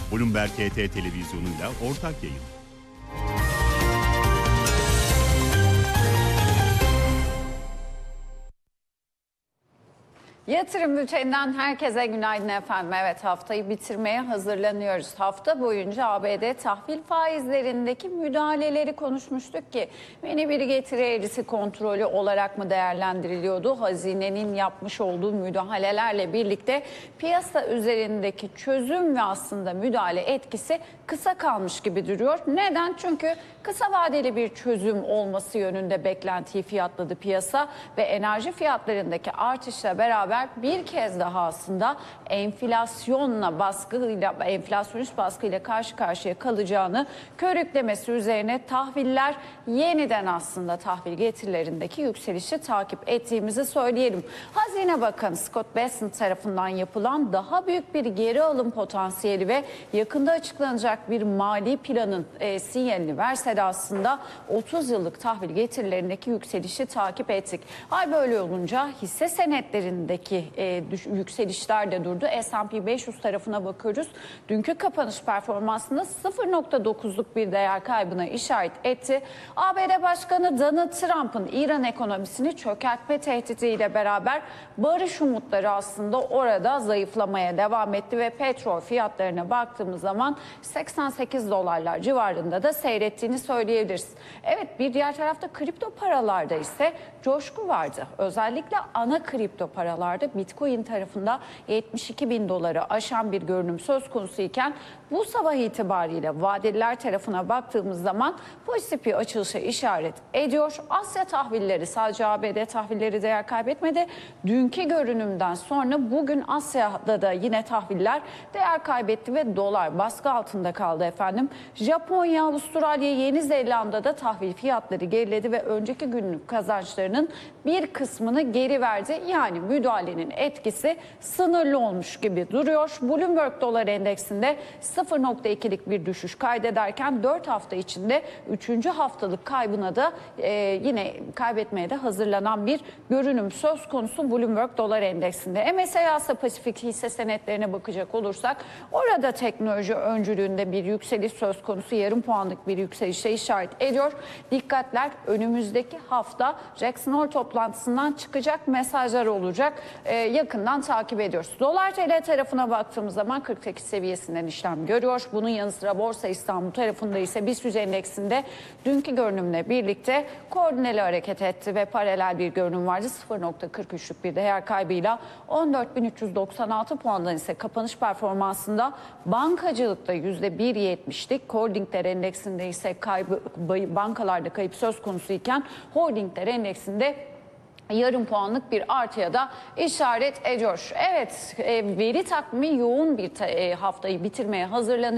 Bloomberg HT televizyonuyla ortak yayın. Yatırım bülteninden herkese günaydın efendim. Evet, haftayı bitirmeye hazırlanıyoruz. Hafta boyunca ABD tahvil faizlerindeki müdahaleleri konuşmuştuk ki yeni bir getiri eğrisi kontrolü olarak mı değerlendiriliyordu? Hazinenin yapmış olduğu müdahalelerle birlikte piyasa üzerindeki çözüm ve aslında müdahale etkisi kısa kalmış gibi duruyor. Neden? Çünkü kısa vadeli bir çözüm olması yönünde beklentiyi fiyatladı piyasa ve enerji fiyatlarındaki artışla beraber bir kez daha aslında enflasyonist baskıyla karşı karşıya kalacağını körüklemesi üzerine tahviller yeniden aslında tahvil getirilerindeki yükselişi takip ettiğimizi söyleyelim. Hazine Bakanı Scott Bessent tarafından yapılan daha büyük bir geri alım potansiyeli ve yakında açıklanacak bir mali planın sinyalini verse de aslında 30 yıllık tahvil getirilerindeki yükselişi takip ettik. Hal böyle olunca hisse senetlerindeki yükselişler de durdu. S&P 500 tarafına bakıyoruz. Dünkü kapanış performansında 0,9'luk bir değer kaybına işaret etti. ABD Başkanı Donald Trump'ın İran ekonomisini çökertme tehdidiyle beraber barış umutları aslında orada zayıflamaya devam etti ve petrol fiyatlarına baktığımız zaman 88 dolarlar civarında da seyrettiğini söyleyebiliriz. Evet, bir diğer tarafta kripto paralarda ise coşku vardı. Özellikle ana kripto paralarda Bitcoin tarafında 72 bin doları aşan bir görünüm söz konusu iken bu sabah itibariyle vadeliler tarafına baktığımız zaman pozitif bir açılışa işaret ediyor. Asya tahvilleri, sadece ABD tahvilleri değer kaybetmedi. Dünkü görünümden sonra bugün Asya'da da yine tahviller değer kaybetti ve dolar baskı altında kaldı efendim. Japonya, Avustralya, Yeni Zelanda'da tahvil fiyatları geriledi ve önceki günlük kazançlarının bir kısmını geri verdi. Yani müdahalenin etkisi sınırlı olmuş gibi duruyor. Bloomberg Dolar Endeksinde 0,2'lik bir düşüş kaydederken 4 hafta içinde 3. haftalık kaybına da yine kaybetmeye de hazırlanan bir görünüm söz konusu Bloomberg Dolar Endeksinde. MSCI Asya Pasifik hisse senetlerine bakacak olursak orada teknoloji öncülüğünde bir yükseliş söz konusu, yarım puanlık bir yükselişe işaret ediyor. Dikkatler, önümüzdeki hafta Jackson Hole toplantısından çıkacak mesajlar olacak. Yakından takip ediyoruz. Dolar TL tarafına baktığımız zaman 48 seviyesinden işlem görüyor. Bunun yanı sıra Borsa İstanbul tarafında ise BIST endeksinde dünkü görünümle birlikte koordineli hareket etti ve paralel bir görünüm vardı. 0,43'lük bir değer kaybıyla 14.396 puandan ise kapanış performansında bankacılıkta %1,70'lik, holdingler endeksinde ise bankalarda kayıp söz konusu iken holdingler endeksinde yarım puanlık bir artıya da işaret ediyor. Evet, veri takvimi yoğun bir haftayı bitirmeye hazırlanıyor.